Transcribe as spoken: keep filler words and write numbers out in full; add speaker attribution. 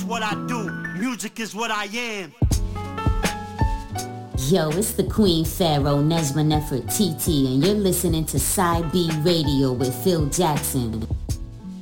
Speaker 1: what I do. Music is what I am.
Speaker 2: Yo, it's the Queen Pharaoh, Nesma Nefertiti, and you're listening to Side B Radio with Phil Jackson.